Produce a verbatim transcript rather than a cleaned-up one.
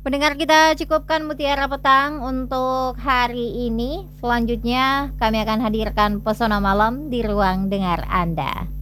Pendengar kita cukupkan Mutiara Petang untuk hari ini. Selanjutnya kami akan hadirkan pesona malam di ruang dengar Anda.